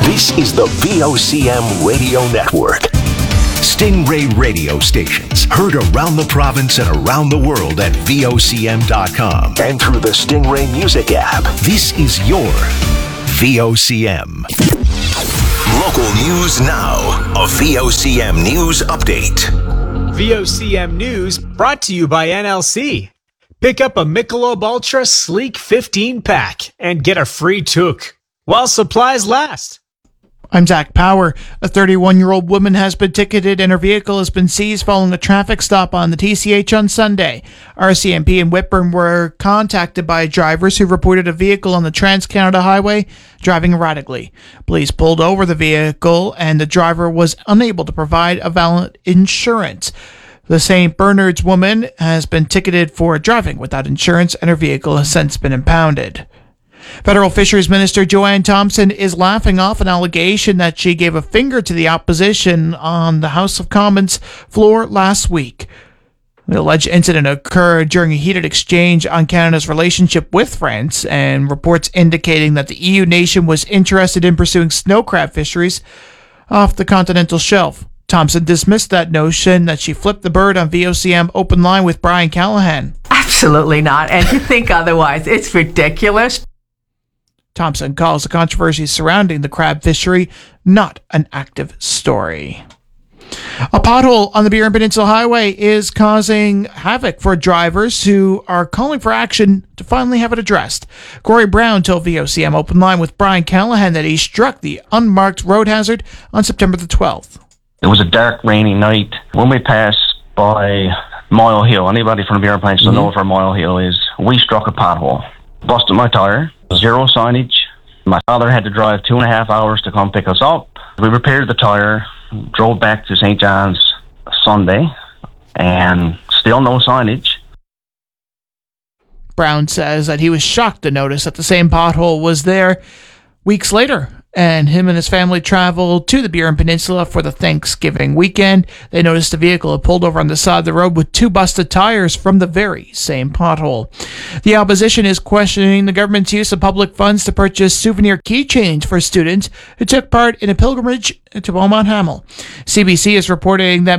This is the VOCM Radio Network. Stingray radio stations heard around the province and around the world at VOCM.com and through the Stingray Music app. This is your VOCM. Local news now. A VOCM News Update. VOCM News brought to you by NLC. Pick up a Michelob Ultra Sleek 15-pack and get a free toque while supplies last. I'm Zach Power. A 31-year-old woman has been ticketed and her vehicle has been seized following a traffic stop on the TCH on Sunday. RCMP and Whitburn were contacted by drivers who reported a vehicle on the Trans-Canada Highway driving erratically. Police pulled over the vehicle and the driver was unable to provide a valid insurance. The St. Bernard's woman has been ticketed for driving without insurance and her vehicle has since been impounded. Federal Fisheries Minister Joanne Thompson is laughing off an allegation that she gave a finger to the opposition on the House of Commons floor last week. The alleged incident occurred during a heated exchange on Canada's relationship with France, and reports indicating that the EU nation was interested in pursuing snow crab fisheries off the continental shelf. Thompson dismissed that notion that she flipped the bird on VOCM Open Line with Brian Callahan. Absolutely not, and to think otherwise, it's ridiculous. Thompson calls the controversy surrounding the crab fishery not an active story. A pothole on the Burin Peninsula Highway is causing havoc for drivers who are calling for action to finally have it addressed. Corey Brown told VOCM Open Line with Brian Callahan that he struck the unmarked road hazard on September the 12th. It was a dark, rainy night. When we passed by Mile Hill, anybody from the Burin Peninsula knows where Mile Hill is, we struck a pothole. Busted my tire. Zero signage. My father had to drive 2.5 hours to come pick us up. We repaired the tire, drove back to St. John's Sunday, and still no signage. Brown says that he was shocked to notice that the same pothole was there weeks later, and him and his family traveled to the Burin Peninsula for the Thanksgiving weekend. They noticed a vehicle had pulled over on the side of the road with 2 busted tires from the very same pothole. The opposition is questioning the government's use of public funds to purchase souvenir keychains for students who took part in a pilgrimage to Beaumont Hamel. CBC is reporting that